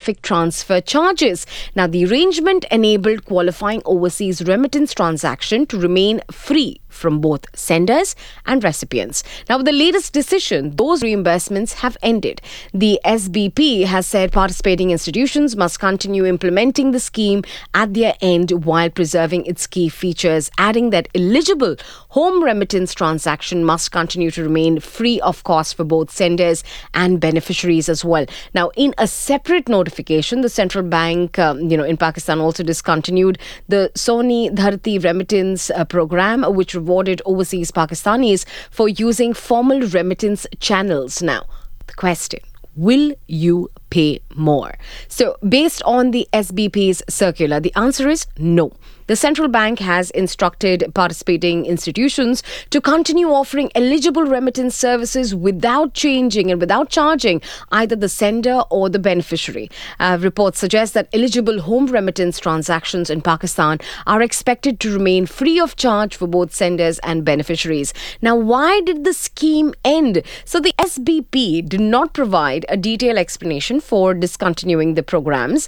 specific transfer charges. Now, the arrangement enabled qualifying overseas remittance transaction to remain free from both senders and recipients. Now, with the latest decision, those reimbursements have ended. The SBP has said participating institutions must continue implementing the scheme at their end while preserving its key features, adding that eligible home remittance transaction must continue to remain free of cost for both senders and beneficiaries as well. Now, in a separate notification, the central bank, in Pakistan also discontinued the Soni Dharti remittance program, which rewarded overseas Pakistanis for using formal remittance channels. Now, the question: will you pay more? So, based on the SBP's circular, the answer is no. The central bank has instructed participating institutions to continue offering eligible remittance services without changing and without charging either the sender or the beneficiary. Reports suggest that eligible home remittance transactions in Pakistan are expected to remain free of charge for both senders and beneficiaries. Now, why did the scheme end? So, the SBP did not provide a detailed explanation for discontinuing the programs.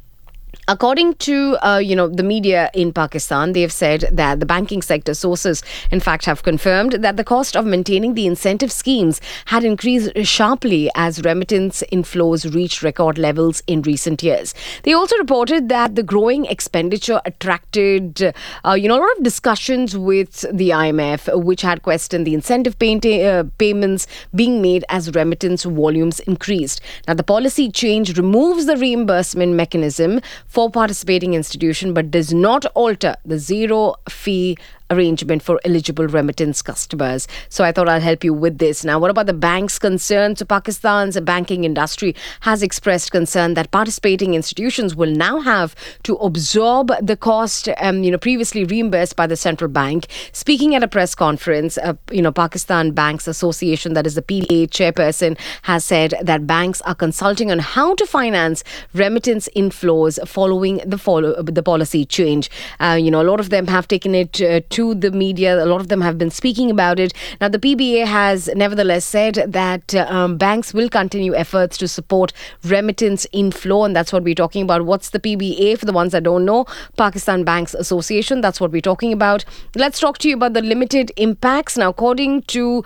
According to, the media in Pakistan, they have said that the banking sector sources, in fact, have confirmed that the cost of maintaining the incentive schemes had increased sharply as remittance inflows reached record levels in recent years. They also reported that the growing expenditure attracted, a lot of discussions with the IMF, which had questioned the incentive payments being made as remittance volumes increased. Now, the policy change removes the reimbursement mechanism for participating institution but does not alter the zero fee arrangement for eligible remittance customers. So I thought I'll help you with this. Now, what about the bank's concerns? So Pakistan's banking industry has expressed concern that participating institutions will now have to absorb the cost, previously reimbursed by the central bank. Speaking at a press conference, Pakistan Banks Association, that is the PBA chairperson, has said that banks are consulting on how to finance remittance inflows following the policy change. A lot of them have taken it to the media. A lot of them have been speaking about it. Now, the PBA has nevertheless said that banks will continue efforts to support remittance inflow, and that's what we're talking about. What's the PBA for the ones that don't know? Pakistan Banks Association, that's what we're talking about. Let's talk to you about the limited impacts. Now, according to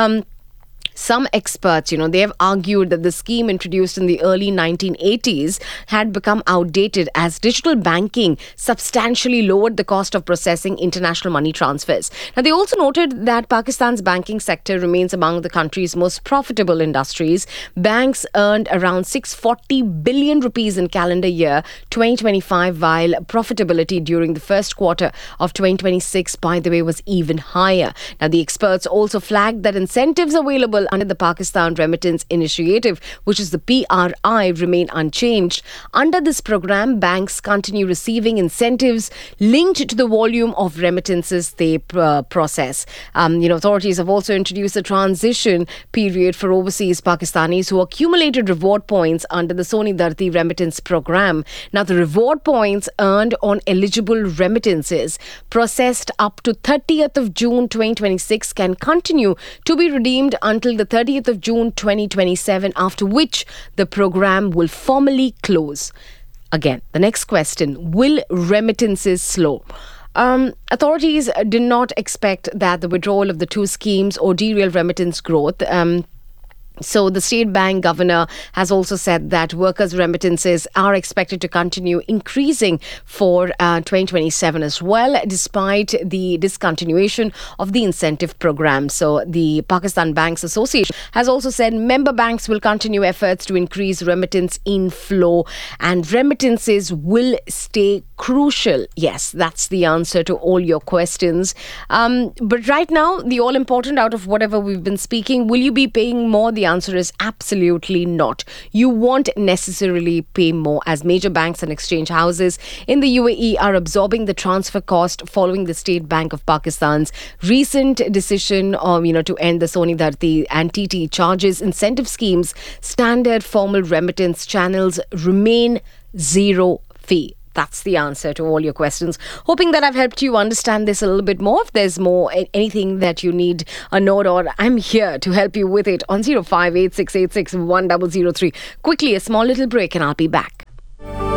some experts, they have argued that the scheme introduced in the early 1980s had become outdated as digital banking substantially lowered the cost of processing international money transfers. Now, they also noted that Pakistan's banking sector remains among the country's most profitable industries. Banks earned around 640 billion rupees in calendar year 2025, while profitability during the first quarter of 2026, by the way, was even higher. Now, the experts also flagged that incentives available under the Pakistan Remittance Initiative, which is the PRI, remain unchanged. Under this program, banks continue receiving incentives linked to the volume of remittances they process. Authorities have also introduced a transition period for overseas Pakistanis who accumulated reward points under the Soni Dharti remittance program. Now, the reward points earned on eligible remittances processed up to 30th of June 2026 can continue to be redeemed until the 30th of June 2027, after which the program will formally close. Again, the next question: will remittances slow? Authorities did not expect that the withdrawal of the two schemes or derail remittance growth. So the State Bank governor has also said that workers' remittances are expected to continue increasing for 2027 as well, despite the discontinuation of the incentive program. So the Pakistan Banks Association has also said member banks will continue efforts to increase remittance inflow, and remittances will stay crucial. Yes, that's the answer to all your questions. But right now, the all-important out of whatever we've been speaking, will you be paying more? The answer is absolutely not. You won't necessarily pay more, as major banks and exchange houses in the UAE are absorbing the transfer cost following the State Bank of Pakistan's recent decision to end the Soni Dharti and TT charges incentive schemes. Standard formal remittance channels remain zero fee. That's the answer to all your questions. Hoping that I've helped you understand this a little bit more. If there's more, anything that you need a note on, I'm here to help you with it on 0586861003. Quickly, a small little break and I'll be back.